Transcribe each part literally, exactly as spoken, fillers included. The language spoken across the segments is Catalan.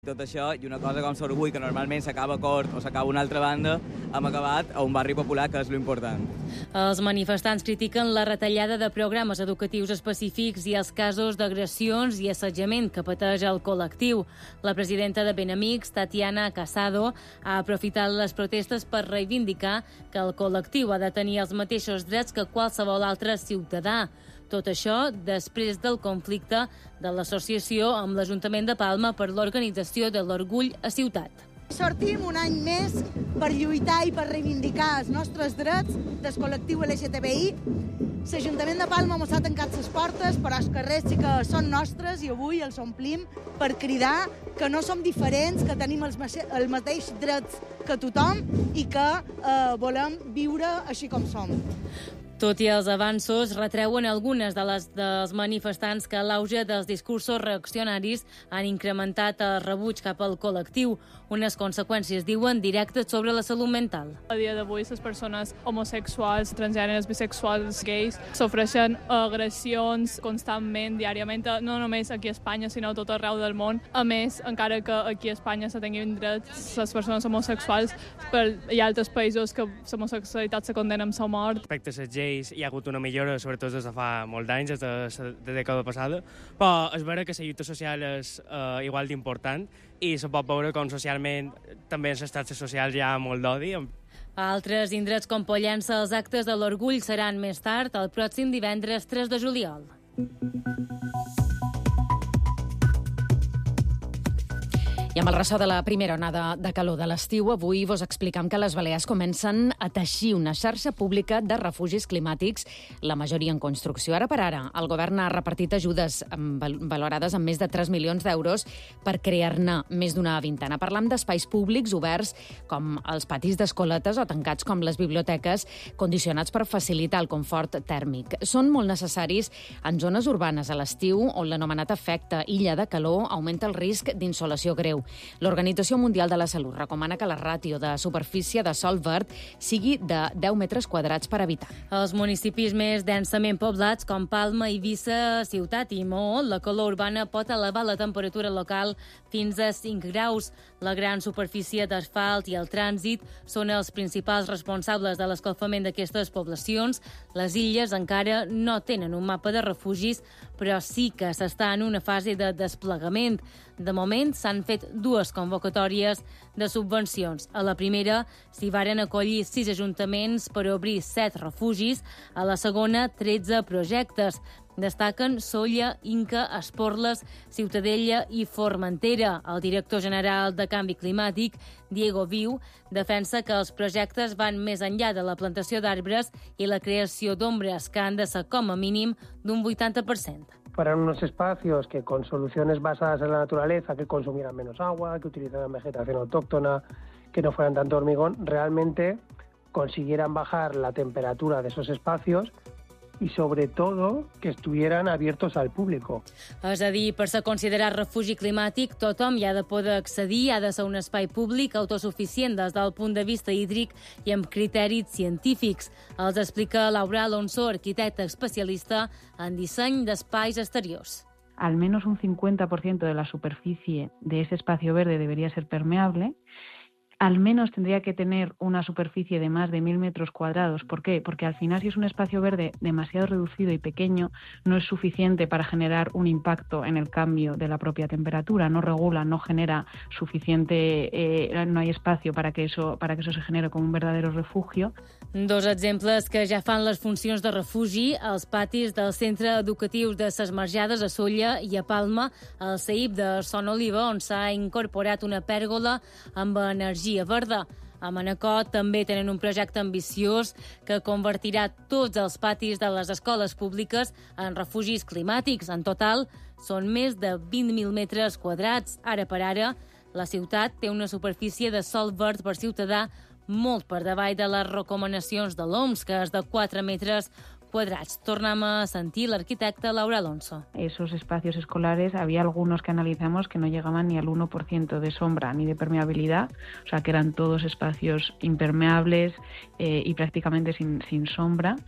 Tot això, i una cosa com l'orgull, que normalment s'acaba a Cort o s'acaba a una altra banda, hem acabat a un barri popular, que és l'important. Els manifestants critiquen la retallada de programes educatius específics i els casos d'agressions i assetjament que pateix el col·lectiu. La presidenta de Benamics, Tatiana Casado, ha aprofitat les protestes per reivindicar que el col·lectiu ha de tenir els mateixos drets que qualsevol altre ciutadà. Tot això després del conflicte de l'associació amb l'Ajuntament de Palma per l'organització de l'Orgull a Ciutat. Sortim un any més per lluitar i per reivindicar els nostres drets del col·lectiu L G T B I. L'Ajuntament de Palma mos ha tancat les portes, però els carrers sí que són nostres i avui els omplim per cridar que no som diferents, que tenim els, els mateixos drets que tothom i que eh, volem viure així com som. Tot i els avanços, retreuen algunes de les dels manifestants que l'auge dels discursos reaccionaris han incrementat el rebuig cap al col·lectiu, unes conseqüències, diuen, directes sobre la salut mental. A dia d'avui, les persones homosexuals, transgèneres, bisexuals, gais, sofreixen agressions constantment, diàriament, no només aquí a Espanya, sinó a tot arreu del món. A més, encara que aquí a Espanya se tinguin drets les persones homosexuals, per, hi ha altres països que l'homosexualitat se condena amb la mort. Respecte a les lleis hi ha hagut una millora, sobretot des de fa molts anys, des de la dècada passada, però és vera que la lluita social és eh, igual d'important i se pot veure com socialment també en les xarxes socials hi ha molt d'odi. A altres indrets com Pollença, els actes de l'Orgull seran més tard, el pròxim divendres tres de juliol. I amb el ressò de la primera onada de calor de l'estiu, avui vos explicam que les Balears comencen a teixir una xarxa pública de refugis climàtics, la majoria en construcció. Ara per ara, el govern ha repartit ajudes valorades amb més de tres milions d'euros per crear-ne més d'una vintena. Parlam d'espais públics oberts com els patis d'escoletes o tancats com les biblioteques, condicionats per facilitar el confort tèrmic. Són molt necessaris en zones urbanes a l'estiu on l'anomenat efecte illa de calor augmenta el risc d'insolació greu. L'Organització Mundial de la Salut recomana que la ràtio de superfície de sòl verd sigui de deu metres quadrats per habitant. Els municipis més densament poblats, com Palma, Eivissa, Ciutat i Maó, la calor urbana pot elevar la temperatura local fins a cinc graus. La gran superfície d'asfalt i el trànsit són els principals responsables de l'escalfament d'aquestes poblacions. Les illes encara no tenen un mapa de refugis, però sí que s'està en una fase de desplegament. De moment s'han fet dues convocatòries de subvencions. A la primera s'hi varen acollir sis ajuntaments per obrir set refugis, a la segona tretze projectes. Destaquen Sóller, Inca, Esporles, Ciutadella i Formentera. El director general de Canvi Climàtic, Diego Viu, defensa que els projectes van més enllà de la plantació d'arbres i la creació d'ombres, que han de ser com a mínim d'un vuitanta per cent. Fueran unos espacios que con soluciones basadas en la naturaleza, que consumieran menos agua, que utilizaran vegetación autóctona, que no fueran tanto hormigón, realmente consiguieran bajar la temperatura de esos espacios i, sobretot, que estuvieran abiertos al público. És a dir, per ser considerat refugi climàtic, tothom hi ha de poder accedir, ha de ser un espai públic autosuficient des del punt de vista hídric i amb criteris científics. Els explica Laura Alonso, arquitecta especialista en disseny d'espais exteriors. Al menos un cincuenta por ciento de la superficie de ese espacio verde debería ser permeable. Al menos tendría que tener una superficie de más de mil metros cuadrados. ¿Por qué? Porque al final, si es un espacio verde demasiado reducido y pequeño, no es suficiente para generar un impacto en el cambio de la propia temperatura, no regula, no genera suficiente, eh, no hay espacio para que eso, para que eso se genere com un verdadero refugio. Dos exemples que ja fan les funcions de refugi, els patis del Centre Educatiu de Ses Marjades a Sóller i a Palma, el C E I P de Son Oliva, on s'ha incorporat una pèrgola amb energia verda. A Manacor també tenen un projecte ambiciós que convertirà tots els patis de les escoles públiques en refugis climàtics. En total, són més de vint mil metres quadrats. Ara per ara, la ciutat té una superfície de sòl verd per ciutadà molt per davall de les recomanacions de l'O M S, que és de quatre metres cuadrats. Tornamos a sentir l'arquitecta Laura Alonso. Esos espacios escolares, había algunos que analizamos que no llegaban ni al uno por ciento de sombra ni de permeabilidad, o sea que eran todos espacios impermeables eh, y prácticamente sin, sin sombra.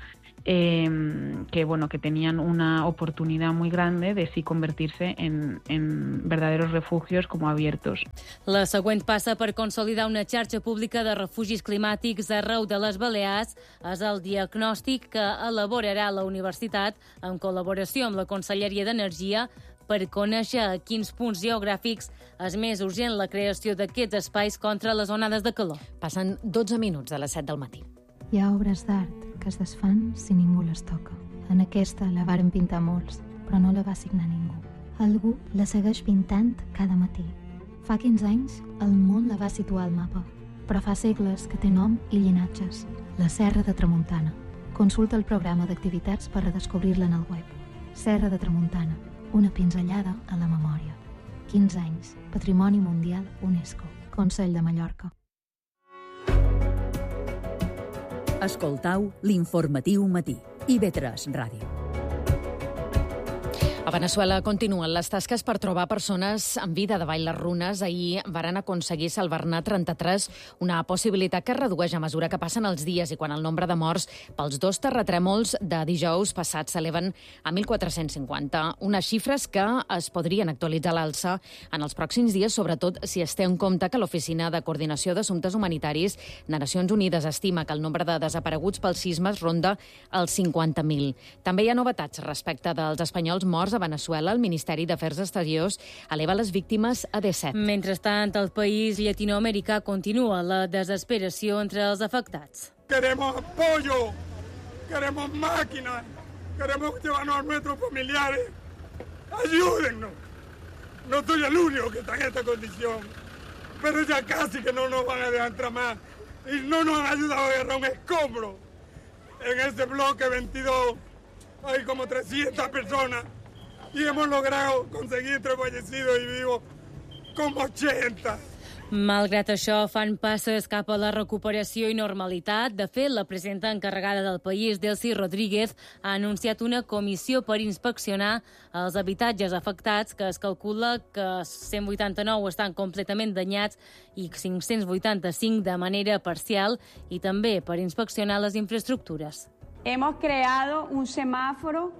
eh, que, bueno, que tenían una oportunidad muy grande de sí convertirse en, en verdaderos refugios como abiertos. La següent passa per consolidar una xarxa pública de refugis climàtics arreu de les Balears. És el diagnòstic que elaborarà la universitat en col·laboració amb la Conselleria d'Energia per conèixer a quins punts geogràfics és més urgent la creació d'aquests espais contra les onades de calor. Passen dotze minuts de les set del matí. Hi ha obres d'art que es desfan si ningú les toca. En aquesta la varen pintar molts, però no la va signar ningú. Algú la segueix pintant cada matí. Fa quinze anys el món la va situar al mapa, però fa segles que té nom i llinatges. La Serra de Tramuntana. Consulta el programa d'activitats per redescobrir-la en el web. Serra de Tramuntana, una pinzellada a la memòria. quinze anys, Patrimoni Mundial UNESCO, Consell de Mallorca. Escoltau l'informatiu matí. I ve tres Ràdio. A Veneçuela continuen les tasques per trobar persones en vida davall les runes. Ahir varen aconseguir salvar-ne trenta-tres, una possibilitat que es redueix a mesura que passen els dies i quan el nombre de morts pels dos terratrèmols de dijous passat s'eleven a mil quatre-cents cinquanta. Unes xifres que es podrien actualitzar a l'alça en els pròxims dies, sobretot si es té en compte que l'Oficina de Coordinació d'Assumptes Humanitaris de Nacions Unides estima que el nombre de desapareguts pels sismes ronda els cinquanta mil. També hi ha novetats respecte dels espanyols morts a Veneçuela. El Ministeri d'Afers Exteriors eleva les víctimes a disset. Mentrestant, al país llatinoamericà continua la desesperació entre els afectats. Queremos apoyo, queremos máquinas, queremos llevarnos a nuestros familiares. Ayúdennos. No soy el único que está en esta condición, pero ya casi que no nos van a dejar entrar más y no nos han ayudado a agarrar un escombro. En ese bloque veintidós hay como trescientas personas y hemos logrado conseguir entre fallecidos y vivos com ochenta. Malgrat això, fan passes cap a la recuperació i normalitat. De fet, la presidenta encarregada del país, Delcy Rodríguez, ha anunciat una comissió per inspeccionar els habitatges afectats, que es calcula que cent vuitanta-nou estan completament danyats i cinc-cents vuitanta-cinc de manera parcial, i també per inspeccionar les infraestructures. Hemos creado un semáforo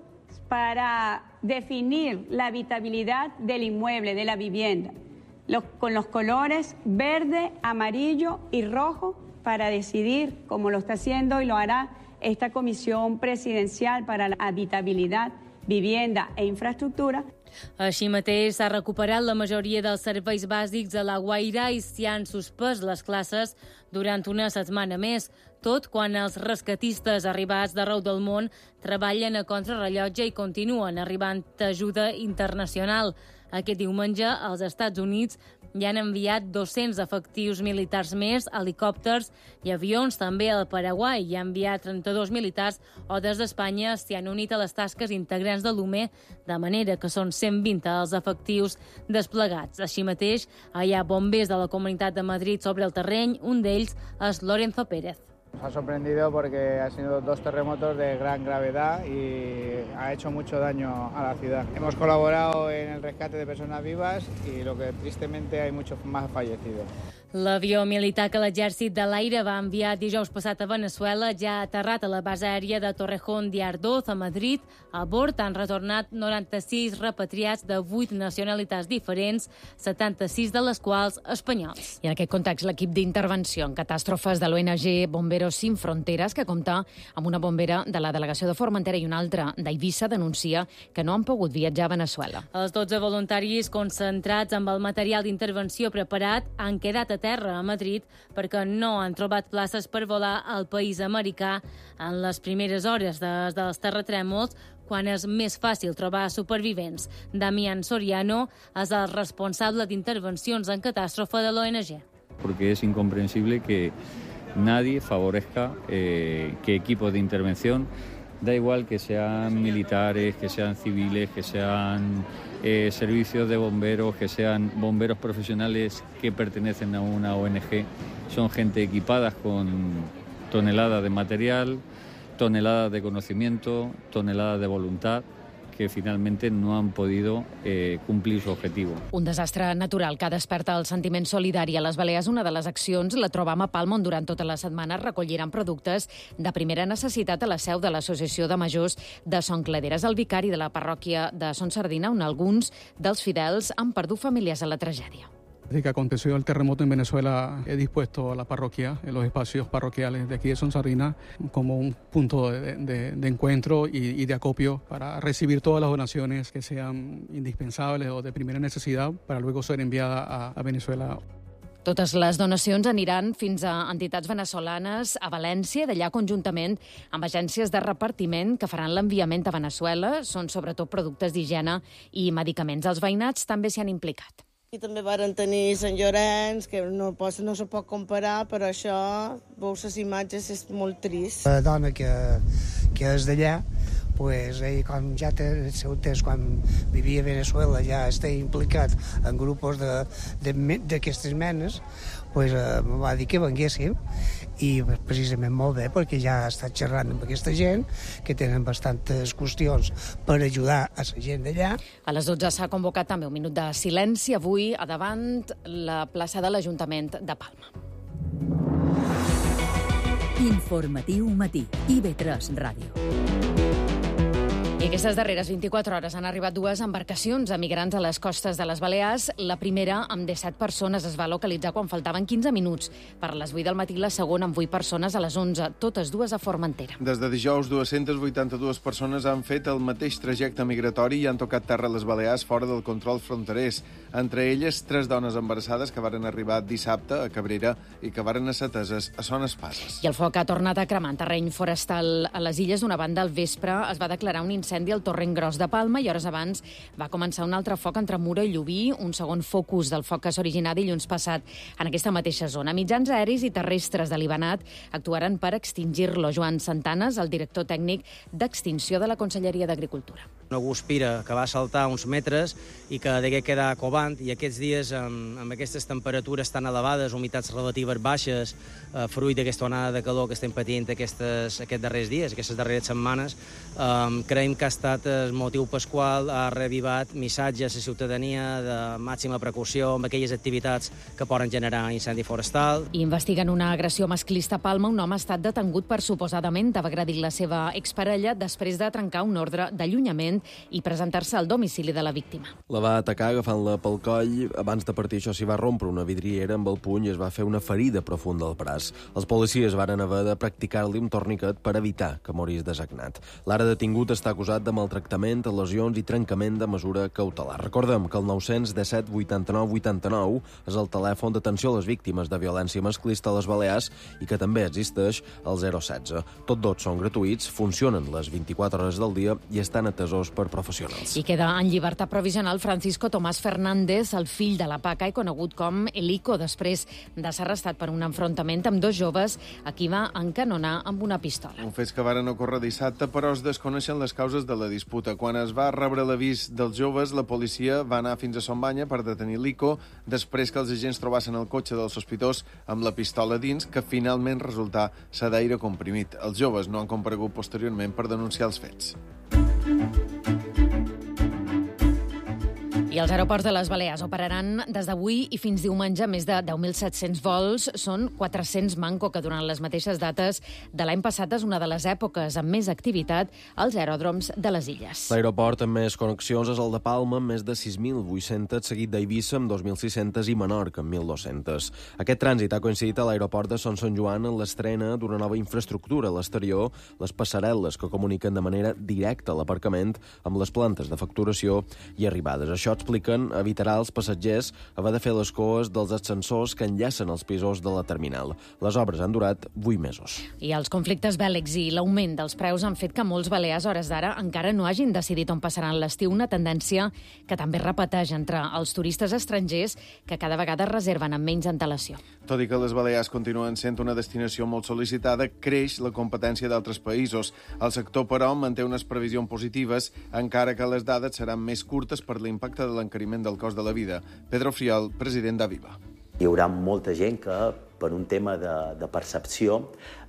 para definir la habitabilidad del inmueble, de la vivienda, los, con los colores verde, amarillo y rojo, para decidir, como lo está haciendo y lo hará esta Comisión Presidencial para la Habitabilidad, Vivienda e Infraestructura. Així mateix, s'ha recuperat la majoria dels serveis bàsics a La Guaira i s'hi han suspès les classes durant una setmana més, tot quan els rescatistes arribats d'arreu del món treballen a contrarrellotge i continuen arribant ajuda internacional. Aquest diumenge, als Estats Units hi han enviat dos-cents efectius militars més, helicòpters i avions. També al Paraguai hi ha enviat trenta-dos militars, o des d'Espanya s'hi han unit a les tasques integrants de l'U M E, de manera que són cent vint els efectius desplegats. Així mateix, hi ha bombers de la Comunitat de Madrid sobre el terreny. Un d'ells és Lorenzo Pérez. Nos ha sorprendido porque han sido dos terremotos de gran gravedad y ha hecho mucho daño a la ciudad. Hemos colaborado en el rescate de personas vivas y lo que tristemente hay muchos más fallecidos. L'avió militar que l'Exèrcit de l'Aire va enviar dijous passat a Veneçuela ja ha aterrat a la base aèria de Torrejón de Ardoz, a Madrid. A bord han retornat noranta-sis repatriats de vuit nacionalitats diferents, setanta-sis de les quals espanyols. I en aquest context, l'equip d'intervenció en catàstrofes de l'O N G Bomberos Sin Fronteres, que compta amb una bombera de la delegació de Formentera i una altra d'Eivissa, denuncia que no han pogut viatjar a Veneçuela. Els dotze voluntaris concentrats amb el material d'intervenció preparat han quedat a terra a Madrid perquè no han trobat places per volar al país americà en les primeres hores des dels terratrèmols, quan és més fàcil trobar supervivents. Damián Soriano és el responsable d'intervencions en catàstrofe de l'O N G. Porque es incomprensible que nadie favorezca eh, que equipos de intervención, da igual que sean militares, que sean civiles, que sean eh, servicios de bomberos, que sean bomberos profesionales que pertenecen a una O N G, son gente equipadas con toneladas de material, toneladas de conocimiento, toneladas de voluntad, que finalmente no han podido eh, cumplir su objetivo. Un desastre natural que desperta el sentiment solidari a les Balears. Una de les accions la trobam a Palma, on durant tota la setmana recolliran productes de primera necessitat a la seu de l'Associació de Majors de Son Claderes. El vicari de la parròquia de Son Sardina, on alguns dels fidels han perdut familiars a la tragèdia. Desde que aconteció el terremoto en Venezuela, he dispuesto a la parroquia, en los espacios parroquiales de aquí de Son Sardina, como un punto de, de, de encuentro y, y de acopio para recibir todas las donaciones que sean indispensables o de primera necesidad para luego ser enviadas a, a Venezuela. Totes les donacions aniran fins a entitats veneçolanes a València, d'allà conjuntament amb agències de repartiment que faran l'enviament a Venezuela. Són sobretot productes d'higiene i medicaments. Els veïnats també s'hi han implicat. I també varen tenir Sant Llorenç, que no, no se pot comparar, però això, veus les imatges, és molt trist. La dona que, que és d'allà, pues, ell, com ja té el seu temps, quan vivia a Venezuela, ja està implicat en grups d'aquestes menes, pues, eh, em va dir que venguéssim, i precisament molt bé, perquè ja ha estat xerrant amb aquesta gent, que tenen bastantes qüestions per ajudar a la gent d'allà. A les dotze s'ha convocat també un minut de silenci, avui a davant la plaça de l'Ajuntament de Palma. Informatiu Matí, I V tres Ràdio. I aquestes darreres vint-i-quatre hores han arribat dues embarcacions emigrants a les costes de les Balears. La primera, amb disset persones, es va localitzar quan faltaven quinze minuts per a les vuit del matí. La segona, amb vuit persones, a les onze, totes dues a Formentera. Des de dijous, dues-centes vuitanta-dues persones han fet el mateix trajecte migratori i han tocat terra a les Balears fora del control fronterers. Entre elles, tres dones embarassades que varen arribar dissabte a Cabrera i que varen ser ateses a Son Espases. I el foc ha tornat a cremar en terreny forestal a les illes. D'una banda, al vespre es va declarar un incendi al Torrent Gros de Palma i hores abans va començar un altre foc entre Mura i Llubí, un segon focus del foc que s'originà dilluns passat en aquesta mateixa zona. Mitjans aeris i terrestres de l'Ibanat actuaran per extingir-lo. Joan Santanes, el director tècnic d'Extinció de la Conselleria d'Agricultura. Una guspira que va saltar uns metres i que degué quedar covant, i aquests dies, amb, amb aquestes temperatures tan elevades, humitats relatives baixes, eh, fruit d'aquesta onada de calor que estem patint aquestes, aquests darrers dies, aquestes darreres setmanes, eh, creiem que ha estat el motiu pel qual ha revivat missatges a la ciutadania de màxima precaució amb aquelles activitats que poden generar incendi forestal. I investiguen una agressió masclista a Palma. Un home ha estat detengut per suposadament haver agredit la seva exparella després de trencar un ordre d'allunyament i presentar-se al domicili de la víctima. La va atacar agafant-la pel coll. Abans de partir, això s'hi va rompre una vidriera amb el puny i es va fer una ferida profunda al braç. Els policies varen haver de practicar-li un torniquet per evitar que morís desagnat. L'ara detingut està acusat de maltractament, lesions i trencament de mesura cautelar. Recordem que el nou cents disset vuitanta-nou vuitanta-nou és el telèfon d'atenció a les víctimes de violència masclista a les Balears i que també existeix el zero setze. Tots dos són gratuïts, funcionen les vint-i-quatre hores del dia i estan atesos per professionals. I queda en llibertat provisional Francisco Tomás Fernández, el fill de la Paca i conegut com El Ico, després de ser arrestat per un enfrontament amb dos joves a qui va encanonar amb una pistola. Un fet que varen ocórrer dissabte, però es desconeixen les causes de la disputa. Quan es va rebre l'avís dels joves, la policia va anar fins a Son Banya per detenir l'Ico, després que els agents trobassin el cotxe del sospitós amb la pistola dins, que finalment resultà ser d'aire comprimit. Els joves no han comparegut posteriorment per denunciar els fets. I els aeroports de les Balears operaran des d'avui i fins diumenge més de deu mil set-cents vols. Són quatre-cents manco, que durant les mateixes dates de l'any passat és una de les èpoques amb més activitat als aeròdroms de les illes. L'aeroport amb més connexions és el de Palma, amb més de sis mil vuit-cents, seguit d'Eivissa amb dos mil sis-cents i Menorca amb mil dos-cents. Aquest trànsit ha coincidit a l'aeroport de Son Sant Joan en l'estrena d'una nova infraestructura a l'exterior, les passarel·les que comuniquen de manera directa l'aparcament amb les plantes de facturació i arribades. Això expliquen, evitarà als passatgers haver de fer les coes dels ascensors que enllacen els pisos de la terminal. Les obres han durat vuit mesos. I els conflictes bèl·lics i l'augment dels preus han fet que molts balears a hores d'ara encara no hagin decidit on passaran l'estiu, una tendència que també repeteix entre els turistes estrangers que cada vegada reserven amb menys antelació. Tot i que les Balears continuen sent una destinació molt sol·licitada, creix la competència d'altres països. El sector, però, manté unes previsions positives, encara que les dades seran més curtes per l'impacte de l'encariment del cost de la vida. Pedro Friol, president d'Aviva. Hi haurà molta gent que, per un tema de, de percepció,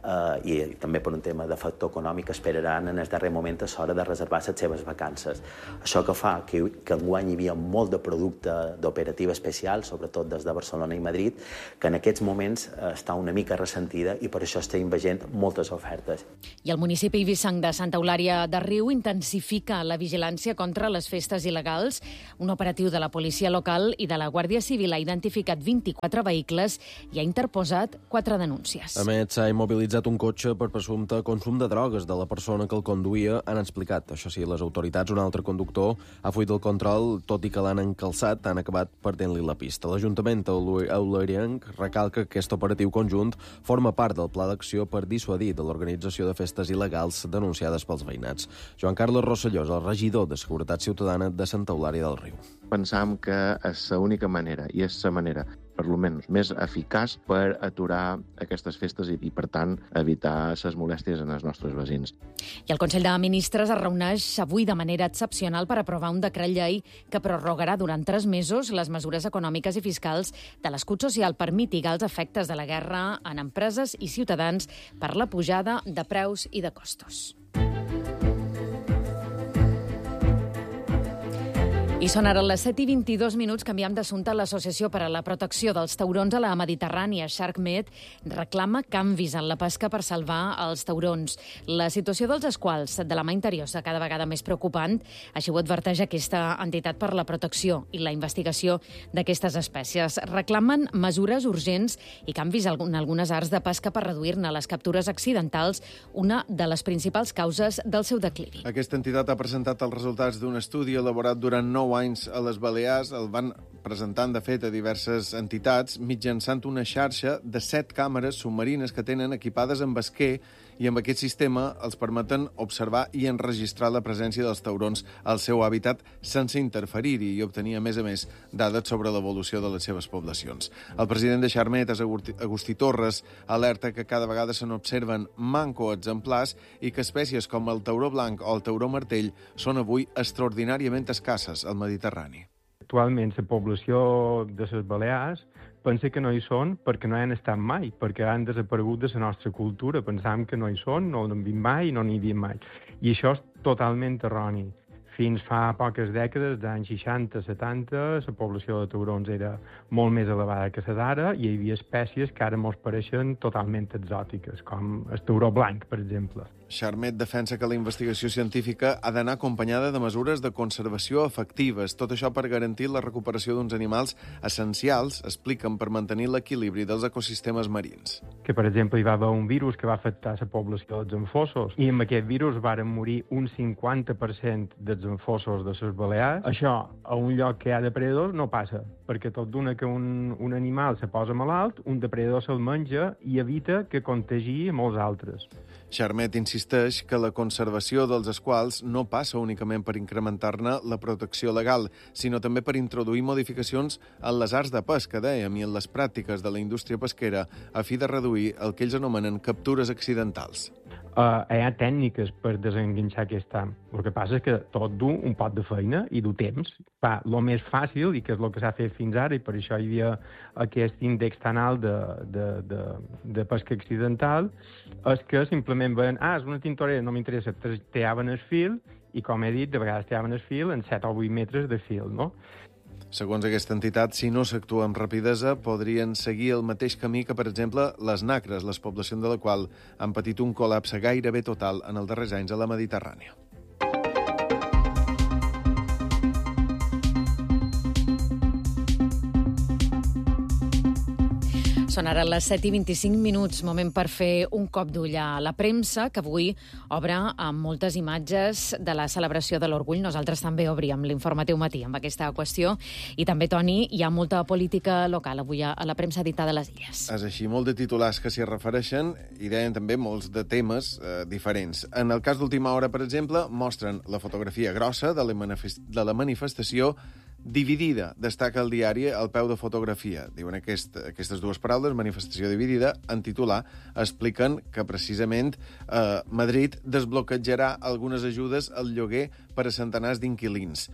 eh, i també per un tema de factor econòmic esperaran en el darrer moment a l'hora de reservar les seves vacances. Això que fa que, que enguany hi havia molt de producte d'operativa especial, sobretot des de Barcelona i Madrid, que en aquests moments eh, està una mica ressentida i per això estem veient moltes ofertes. I el municipi eivissenc de Santa Eulària de Riu intensifica la vigilància contra les festes il·legals. Un operatiu de la policia local i de la Guàrdia Civil ha identificat vint-i-quatre vehicles i ha interposat quatre denúncies. A més, s'ha immobilitzat un cotxe per presumpte consum de drogues de la persona que el conduïa, han explicat. Això sí, les autoritats, un altre conductor ha fuit del control, tot i que l'han encalçat, han acabat perdent-li la pista. L'Ajuntament eulàrienc recalca que aquest operatiu conjunt forma part del pla d'acció per dissuadir de l'organització de festes il·legals denunciades pels veïnats. Joan Carles Rosselló és el regidor de Seguretat Ciutadana de Santa Eulària del Riu. Pensam que és l'única manera, i és la manera, per almenys més eficaç per aturar aquestes festes i, i per tant, evitar les molèsties en els nostres veïns. I el Consell de Ministres es reuneix avui de manera excepcional per aprovar un decret llei que prorrogarà durant tres mesos les mesures econòmiques i fiscals de l'escut social per mitigar els efectes de la guerra en empreses i ciutadans per la pujada de preus i de costos. I són ara les set i vint-i-dos minuts, canviem d'assumpte. L'Associació per a la Protecció dels Taurons a la Mediterrània, SharkMed, reclama canvis en la pesca per salvar els taurons. La situació dels esquals de la mar interior és cada vegada més preocupant, així ho adverteix aquesta entitat per la protecció i la investigació d'aquestes espècies. Reclamen mesures urgents i canvis en algunes arts de pesca per reduir-ne les captures accidentals, una de les principals causes del seu declivi. Aquesta entitat ha presentat els resultats d'un estudi elaborat durant nou anys a les Balears. El van presentant, de fet, a diverses entitats mitjançant una xarxa de set càmeres submarines que tenen equipades amb esquer i amb aquest sistema els permeten observar i enregistrar la presència dels taurons al seu hàbitat sense interferir-hi i obtenir, a més a més, dades sobre l'evolució de les seves poblacions. El president de SharkMed, Agustí Torres, alerta que cada vegada se n'observen manco exemplars i que espècies com el tauró blanc o el tauró martell són avui extraordinàriament escasses al Mediterrani. Actualment, la població de les Balears pensa que no hi són perquè no hi han estat mai, perquè han desaparegut de la nostra cultura. Pensàvem que no hi són, no n'han vist mai i no n'hi havia mai. I això és totalment erroni. Fins fa poques dècades, d'anys seixanta setanta, la població de taurons era molt més elevada que la d'ara i hi havia espècies que ara mos pareixen totalment exòtiques, com el tauró blanc, per exemple. SharkMed defensa que la investigació científica ha d'anar acompanyada de mesures de conservació efectives, tot això per garantir la recuperació d'uns animals essencials, expliquen, per mantenir l'equilibri dels ecosistemes marins. Que, per exemple, hi va haver un virus que va afectar la població dels enfossos i amb aquest virus varen morir un cinquanta per cent dels enfossos de les Balears. Això, a un lloc que hi ha depredadors, no passa, perquè tot d'una que un, un animal se posa malalt, un depredador se'l menja i evita que contagi molts altres. SharkMed insisteix que la conservació dels esquals no passa únicament per incrementar-ne la protecció legal, sinó també per introduir modificacions en les arts de pesca, dèiem, i en les pràctiques de la indústria pesquera, a fi de reduir el que ells anomenen captures accidentals. Uh, hi ha tècniques per desenganxar aquest am. El que passa és que tot du un pot de feina i du temps. Va, el més fàcil, i que és el que s'ha fet fins ara, i per això hi havia aquest índex tan alt de, de, de, de pesca accidental, és que simplement veien, ah, és una tintorera, no m'interessa, tallaven el fil, i com he dit, de vegades tallaven el fil en set o vuit metres de fil, no? Segons aquesta entitat, si no s'actua amb rapidesa, podrien seguir el mateix camí que, per exemple, les nacres, les poblacions de la qual han patit un col·lapse gairebé total en els darrers anys a la Mediterrània. Són ara les set i vint-i-cinc minuts, moment per fer un cop d'ull a la premsa, que avui obre amb moltes imatges de la celebració de l'Orgull. Nosaltres també obríem l'informatiu matí amb aquesta qüestió. I també, Toni, hi ha molta política local avui a la premsa editada de les Illes. És així, molt de titulars que s'hi refereixen i deien també molts de temes eh, diferents. En el cas d'Última Hora, per exemple, mostren la fotografia grossa de la, manifest de la manifestació dividida, destaca el diari al peu de fotografia. Diuen aquest, aquestes dues paraules, manifestació dividida, en titular expliquen que precisament eh, Madrid desbloquejarà algunes ajudes al lloguer per a centenars d'inquilins.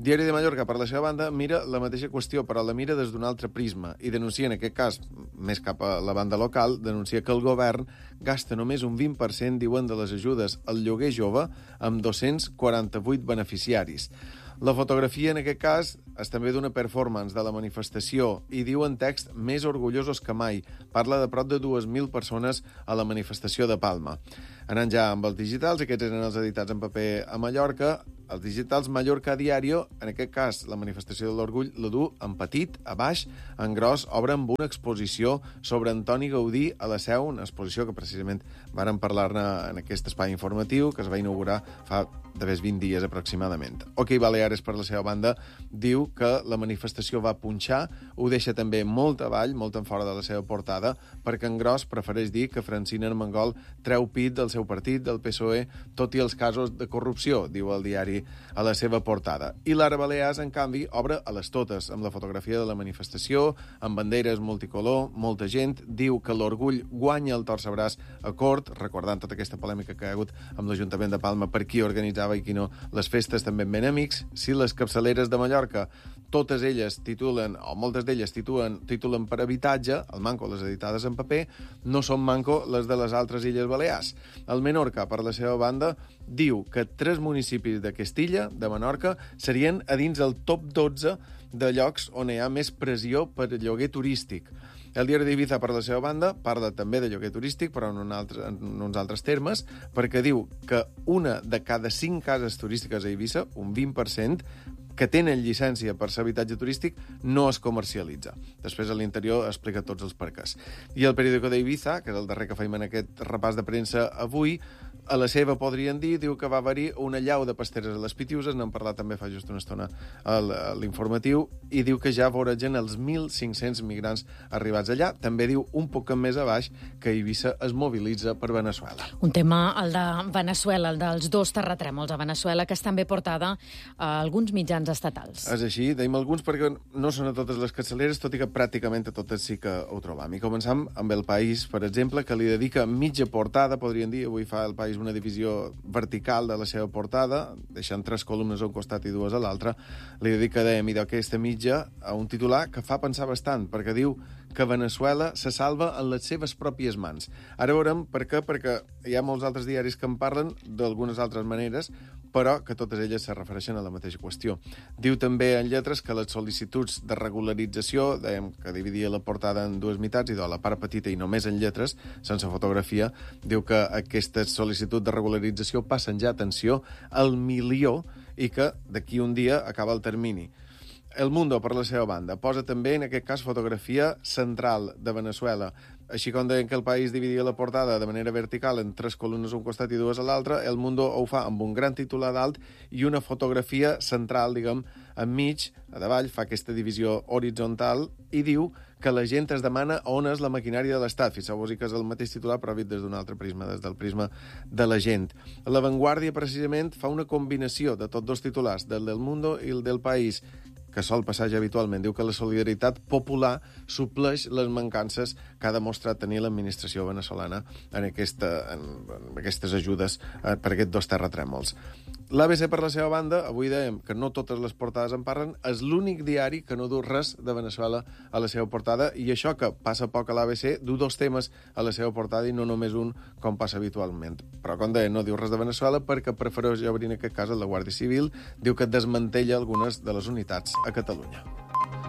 Diari de Mallorca, per la seva banda, mira la mateixa qüestió, però la mira des d'un altre prisma, i denuncia, en aquest cas, més cap a la banda local, denuncia que el govern gasta només un vint per cent, diuen, de les ajudes al lloguer jove, amb dos-cents quaranta-vuit beneficiaris. La fotografia, en aquest cas, és també d'una performance de la manifestació i diu en text més orgullosos que mai. Parla de prop de dues mil persones a la manifestació de Palma. Anant ja amb els digitals, aquests eren els editats en paper a Mallorca. Els digitals Mallorca Diario, en aquest cas, la manifestació de l'orgull la du en petit, a baix, en gros, obre amb una exposició sobre Antoni Gaudí a la Seu, una exposició que precisament vàrem parlar-ne en aquest espai informatiu, que es va inaugurar fa de més vint dies aproximadament. OK Baleares, per la seva banda, diu que la manifestació va punxar, ho deixa també molt avall, molt en fora de la seva portada, perquè en gros prefereix dir que Francina Armengol treu pit del seu partit, del P S O E, tot i els casos de corrupció, diu el diari a la seva portada. I l'Ara Balears, en canvi, obre a les totes, amb la fotografia de la manifestació, amb banderes multicolor, molta gent, diu que l'orgull guanya el torcebràs a Cort, recordant tota aquesta polèmica que ha hagut amb l'Ajuntament de Palma per qui organitzava i qui no les festes també ben amics. Si les capçaleres de Mallorca, totes elles titulen, o moltes d'elles titulen, titulen per habitatge, el manco les editades en paper, no són manco les de les altres Illes Balears. El Menorca, per la seva banda, diu que tres municipis de Castilla, de Menorca, serien a dins el top dotze de llocs on hi ha més pressió per lloguer turístic. El diari d'Ibiza, per la seva banda, parla també de lloguer turístic, però en, un altre, en uns altres termes, perquè diu que una de cada cinc cases turístiques a Eivissa, un vint per cent, que tenen llicència per ser habitatge turístic, no es comercialitza. Després, a l'interior, explica tots els perquès. I el periòdico d'Ibiza, que és el darrer que feim en aquest repàs de premsa avui, a la seva podrien dir, diu que va haver-hi una llau de pasteres a les Pitiuses, n'hem parlat també fa just una estona a l'informatiu, i diu que ja voregen els mil cinc-cents migrants arribats allà. També diu un poc més a baix que Eivissa es mobilitza per Venezuela. Un tema, el de Venezuela, el dels dos terratrèmols a Venezuela, que és també portada a alguns mitjans estatals. És així, deim alguns perquè no són a totes les capçaleres, tot i que pràcticament a totes sí que ho trobam. I començam amb El País, per exemple, que li dedica mitja portada, podríem dir, avui fa El País una divisió vertical de la seva portada, deixant tres columnes a un costat i dues a l'altre, li dedica, dèiem, i d'aquesta mitja a un titular que fa pensar bastant, perquè diu que Venezuela se salva en les seves pròpies mans. Ara veurem per què, perquè hi ha molts altres diaris que en parlen d'algunes altres maneres, però que totes elles se refereixen a la mateixa qüestió. Diu també en lletres que les sol·licituds de regularització, dèiem que dividia la portada en dues meitats, i de la part petita i només en lletres, sense fotografia, diu que aquestes sol·licituds de regularització passen ja, atenció, al milió, i que d'aquí un dia acaba el termini. El Mundo, per la seva banda, posa també, en aquest cas, fotografia central de Venezuela. Així com deien que El País dividia la portada de manera vertical en tres columnes a un costat i dues a l'altre, El Mundo ho fa amb un gran titular d'alt i una fotografia central, diguem, enmig, a davall, fa aquesta divisió horitzontal i diu que la gent es demana on és la maquinària de l'Estat. Fixeu-vos que és el mateix titular, però vist des d'un altre prisma, des del prisma de la gent. La Vanguardia, precisament, fa una combinació de tots dos titulars, del del Mundo i el del País, que sol passar ja habitualment. Diu que la solidaritat popular supleix les mancances que ha demostrat tenir l'administració venezolana en, aquesta, en, en aquestes ajudes eh, per aquests dos terratrèmols. L'A B C, per la seva banda, avui dèiem que no totes les portades en parlen, és l'únic diari que no du res de Venezuela a la seva portada, i això que passa poc a l'A B C, du dos temes a la seva portada i no només un, com passa habitualment. Però, com deia, no diu res de Venezuela perquè prefereix obrir en aquest cas la Guàrdia Civil, diu que desmantella algunes de les unitats a Catalunya.